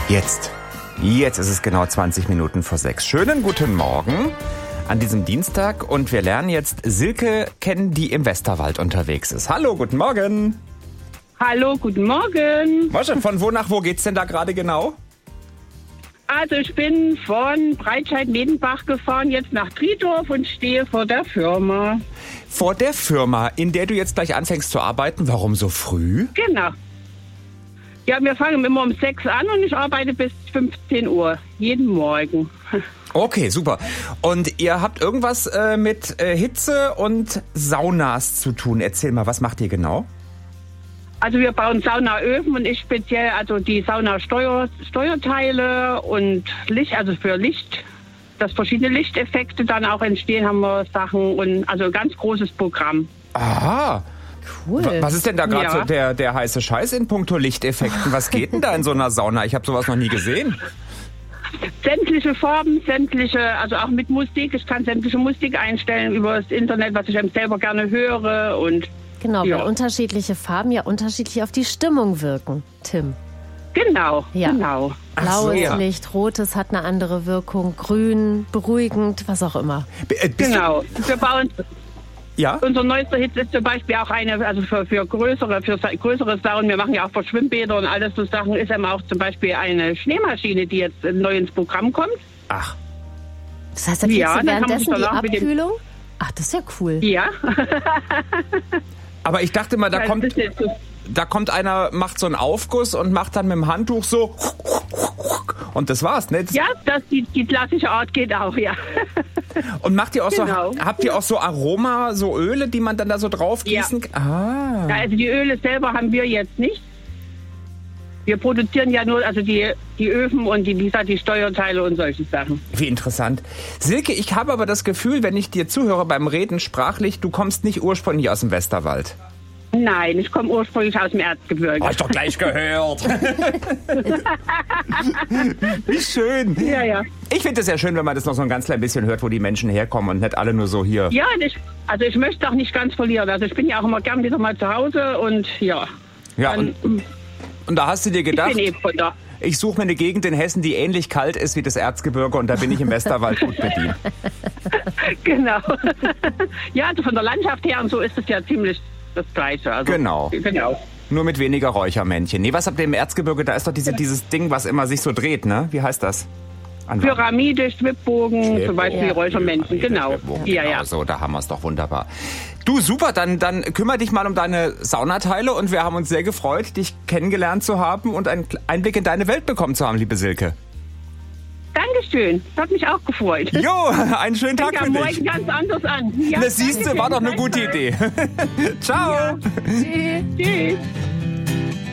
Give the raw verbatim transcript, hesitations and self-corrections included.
Jetzt. Jetzt ist es genau zwanzig Minuten vor sechs. Schönen guten Morgen an diesem Dienstag und wir lernen jetzt Silke kennen, die im Westerwald unterwegs ist. Hallo, guten Morgen. Hallo, guten Morgen. Mosche, von wo nach wo geht's denn da gerade genau? Also ich bin von Breitscheid-Medenbach gefahren, jetzt nach Triedorf und stehe vor der Firma. Vor der Firma, in der du jetzt gleich anfängst zu arbeiten. Warum so früh? Genau. Ja, wir fangen immer um sechs an und ich arbeite bis fünfzehn Uhr, jeden Morgen. Okay, super. Und ihr habt irgendwas äh, mit äh, Hitze und Saunas zu tun. Erzähl mal, was macht ihr genau? Also wir bauen Saunaöfen und ich speziell also die Sauna-Steuerteile und Licht, also für Licht, dass verschiedene Lichteffekte dann auch entstehen, haben wir Sachen und also ein ganz großes Programm. Aha. Cool. Was ist denn da gerade Ja. so der, der heiße Scheiß in puncto Lichteffekten? Was geht denn da in so einer Sauna? Ich habe sowas noch nie gesehen. Sämtliche Farben, sämtliche, also auch mit Musik. Ich kann sämtliche Musik einstellen über das Internet, was ich eben selber gerne höre und Genau, ja. weil unterschiedliche Farben ja unterschiedlich auf die Stimmung wirken, Tim. Genau, Ja. genau. Ach so, Blaues ja. Licht, rotes hat eine andere Wirkung, grün, beruhigend, was auch immer. B- äh, bist Genau. Wir bauen, Du, ja? unser neuester Hit ist zum Beispiel auch eine, also für, für größere, für sa- größere Sachen, wir machen ja auch für Schwimmbäder und alles so Sachen, ist eben auch zum Beispiel eine Schneemaschine, die jetzt neu ins Programm kommt. Ach, Das heißt, da kriegst Ja, du dann kann man währenddessen die danach mit dem- Abkühlung? Ach, das ist ja cool. Ja. aber ich dachte mal, da Das kommt, ist jetzt so- da kommt einer, macht so einen Aufguss und macht dann mit dem Handtuch so und das war's, ne? Das, Ja, das, die, die klassische Art geht auch, ja. Und macht ihr auch Genau. so, habt ihr auch so Aroma, so Öle, die man dann da so drauf Ja. gießen kann? Ah. Ja, also die Öle selber haben wir jetzt nicht. Wir produzieren ja nur, also die, die Öfen und die, wie gesagt, die Steuerteile und solche Sachen. Wie interessant. Silke, ich habe aber das Gefühl, wenn ich dir zuhöre beim Reden sprachlich, du kommst nicht ursprünglich aus dem Westerwald. Nein, ich komme ursprünglich aus dem Erzgebirge. Hab ich doch gleich gehört. Wie schön. Ja, ja. Ich finde es ja schön, wenn man das noch so ein ganz klein bisschen hört, wo die Menschen herkommen und nicht alle nur so hier. Ja, und ich, also ich möchte auch nicht ganz verlieren. Also ich bin ja auch immer gern wieder mal zu Hause und ja. Ja, Dann, und, und da hast du dir ich gedacht, bin eben von da. ich suche mir eine Gegend in Hessen, die ähnlich kalt ist wie das Erzgebirge und da bin ich im Westerwald gut bedient. Genau. Ja, also von der Landschaft her und so ist es ja ziemlich das Gleiche. Also, Genau. Genau. Nur mit weniger Räuchermännchen. Nee, was habt ihr im Erzgebirge? Da ist doch diese, dieses Ding, was immer sich so dreht, ne? Wie heißt das? An Pyramide, Schwibbogen, zum Beispiel Ja. Räuchermännchen. Genau. Schwibbogen, Ja, genau ja. so, da haben wir es doch wunderbar. Du, super, dann, dann kümmere dich mal um deine Saunateile und wir haben uns sehr gefreut, dich kennengelernt zu haben und einen Einblick in deine Welt bekommen zu haben, liebe Silke. Dankeschön. Das hat mich auch gefreut. Jo, einen schönen Tag Ja, für morgen dich. ganz anders an. Ja, Das siehste, war doch eine gute Dankeschön. Idee. Ciao. Tschüss. Tschüss.